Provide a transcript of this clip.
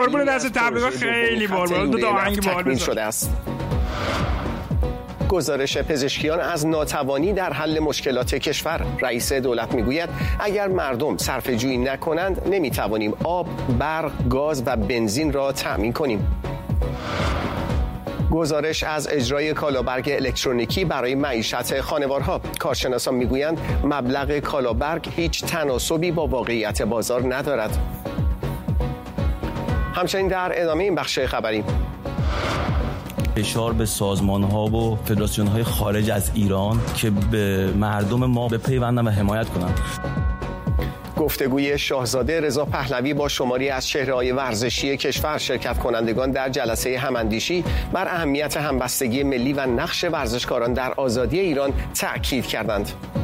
قربون دست تبلیغات خیلی باحال. دو تا آهنگ باحال شده است. گزارش پزشکیان از ناتوانی در حل مشکلات کشور. رئیس دولت میگوید اگر مردم صرفه‌جویی نکنند نمیتوانیم آب، برق، گاز و بنزین را تأمین کنیم. گزارش از اجرای کالابرگ الکترونیکی برای معیشت خانوارها. کارشناسان میگویند مبلغ کالابرگ هیچ تناسبی با واقعیت بازار ندارد. همچنین در ادامه این بخش خبری فشار به سازمان‌ها و فدراسیون‌های خارج از ایران که به مردم ما بپیوندن و حمایت کنند. گفتگوی شاهزاده رضا پهلوی با شماری از چهره‌های ورزشی کشور. شرکت کنندگان در جلسه هماندیشی بر اهمیت همبستگی ملی و نقش ورزشکاران در آزادی ایران تأکید کردند.